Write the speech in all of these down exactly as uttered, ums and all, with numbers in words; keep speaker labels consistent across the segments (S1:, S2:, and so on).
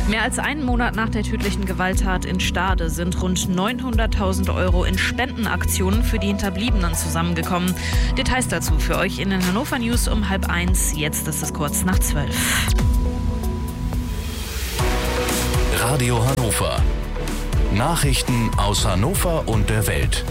S1: Mehr als einen Monat nach der tödlichen Gewalttat in Stade sind rund neunhunderttausend Euro in Spendenaktionen für die Hinterbliebenen zusammengekommen. Details dazu für euch in den Hannover News um halb eins. Jetzt ist es kurz nach zwölf.
S2: Radio Hannover. Nachrichten aus Hannover und der Welt.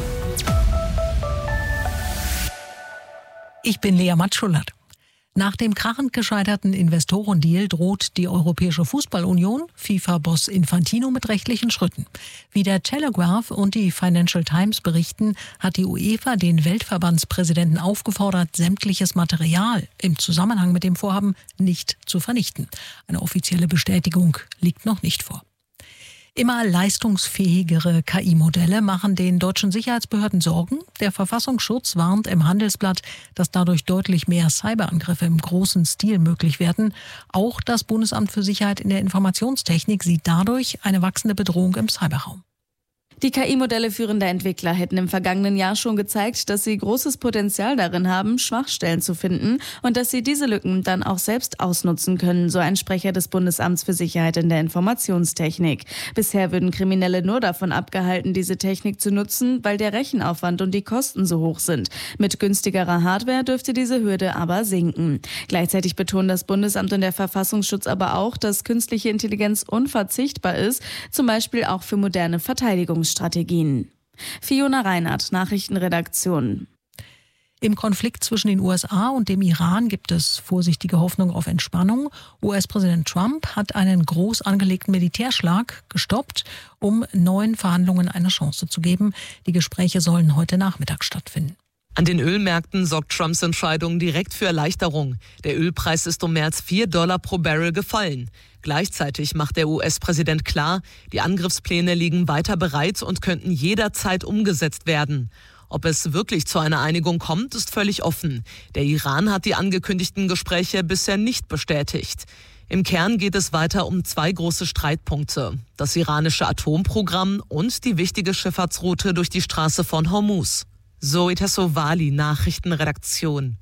S3: Ich bin Lea Matschulat. Nach dem krachend gescheiterten Investorendeal droht die Europäische Fußballunion FIFA-Boss Infantino mit rechtlichen Schritten. Wie der Telegraph und die Financial Times berichten, hat die UEFA den Weltverbandspräsidenten aufgefordert, sämtliches Material im Zusammenhang mit dem Vorhaben nicht zu vernichten. Eine offizielle Bestätigung liegt noch nicht vor. Immer leistungsfähigere K I-Modelle machen den deutschen Sicherheitsbehörden Sorgen. Der Verfassungsschutz warnt im Handelsblatt, dass dadurch deutlich mehr Cyberangriffe im großen Stil möglich werden. Auch das Bundesamt für Sicherheit in der Informationstechnik sieht dadurch eine wachsende Bedrohung im Cyberraum.
S4: Die K I-Modelle führender Entwickler hätten im vergangenen Jahr schon gezeigt, dass sie großes Potenzial darin haben, Schwachstellen zu finden und dass sie diese Lücken dann auch selbst ausnutzen können, so ein Sprecher des Bundesamts für Sicherheit in der Informationstechnik. Bisher würden Kriminelle nur davon abgehalten, diese Technik zu nutzen, weil der Rechenaufwand und die Kosten so hoch sind. Mit günstigerer Hardware dürfte diese Hürde aber sinken. Gleichzeitig betonen das Bundesamt und der Verfassungsschutz aber auch, dass künstliche Intelligenz unverzichtbar ist, zum Beispiel auch für moderne Verteidigungsstrategien. Strategien. Fiona Reinhardt, Nachrichtenredaktion.
S3: Im Konflikt zwischen den U S A und dem Iran gibt es vorsichtige Hoffnung auf Entspannung. U S-Präsident Trump hat einen groß angelegten Militärschlag gestoppt, um neuen Verhandlungen eine Chance zu geben. Die Gespräche sollen heute Nachmittag stattfinden.
S5: An den Ölmärkten sorgt Trumps Entscheidung direkt für Erleichterung. Der Ölpreis ist um mehr als vier Dollar pro Barrel gefallen. Gleichzeitig macht der U S-Präsident klar, die Angriffspläne liegen weiter bereit und könnten jederzeit umgesetzt werden. Ob es wirklich zu einer Einigung kommt, ist völlig offen. Der Iran hat die angekündigten Gespräche bisher nicht bestätigt. Im Kern geht es weiter um zwei große Streitpunkte: das iranische Atomprogramm und die wichtige Schifffahrtsroute durch die Straße von Hormuz. Zoe Tassovali, Nachrichtenredaktion.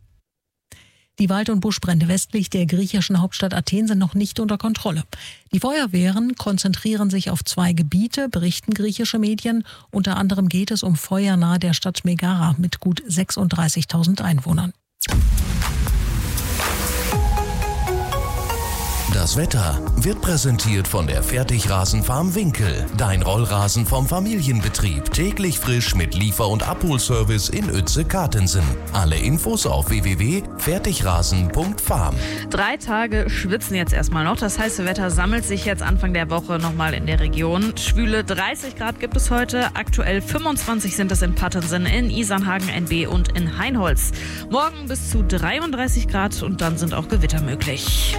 S3: Die Wald- und Buschbrände westlich der griechischen Hauptstadt Athen sind noch nicht unter Kontrolle. Die Feuerwehren konzentrieren sich auf zwei Gebiete, berichten griechische Medien. Unter anderem geht es um Feuer nahe der Stadt Megara mit gut sechsunddreißigtausend Einwohnern.
S2: Das Wetter wird präsentiert von der Fertigrasenfarm Winkel. Dein Rollrasen vom Familienbetrieb. Täglich frisch mit Liefer- und Abholservice in Uetze-Kartensen. Alle Infos auf w w w punkt fertigrasen punkt farm.
S1: Drei Tage schwitzen jetzt erstmal noch. Das heiße Wetter sammelt sich jetzt Anfang der Woche nochmal in der Region. Schwüle dreißig Grad gibt es heute. Aktuell fünfundzwanzig sind es in Pattensen, in Isernhagen, N B und in Heinholz. Morgen bis zu dreiunddreißig Grad und dann sind auch Gewitter möglich.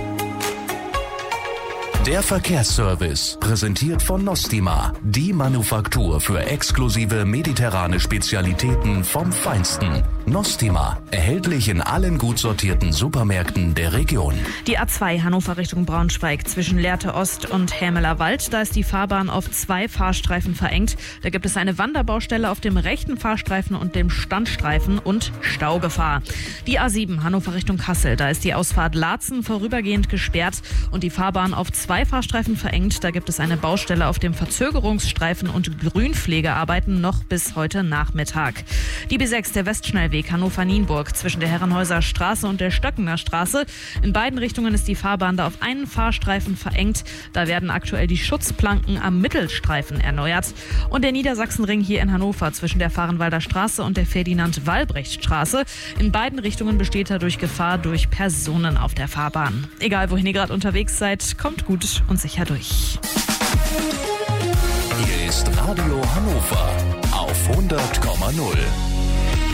S2: Der Verkehrsservice, präsentiert von Nostima, die Manufaktur für exklusive mediterrane Spezialitäten vom Feinsten. Nostima, erhältlich in allen gut sortierten Supermärkten der Region.
S1: Die A zwei Hannover Richtung Braunschweig zwischen Lehrte Ost und Hämeler Wald, da ist die Fahrbahn auf zwei Fahrstreifen verengt. Da gibt es eine Wanderbaustelle auf dem rechten Fahrstreifen und dem Standstreifen und Staugefahr. Die A sieben Hannover Richtung Kassel, da ist die Ausfahrt Laatzen vorübergehend gesperrt und die Fahrbahn auf zwei Fahrstreifen verengt. Da gibt es eine Baustelle auf dem Verzögerungsstreifen und Grünpflegearbeiten noch bis heute Nachmittag. Die B sechs, der Westschnellweg Hannover-Nienburg zwischen der Herrenhäuser Straße und der Stöckener Straße. In beiden Richtungen ist die Fahrbahn da auf einen Fahrstreifen verengt. Da werden aktuell die Schutzplanken am Mittelstreifen erneuert. Und der Niedersachsenring hier in Hannover zwischen der Vahrenwalder Straße und der Ferdinand-Walbrecht-Straße. In beiden Richtungen besteht dadurch Gefahr durch Personen auf der Fahrbahn. Egal, wohin ihr gerade unterwegs seid, kommt gut und sicher durch.
S2: Hier ist Radio Hannover auf hundert Komma null.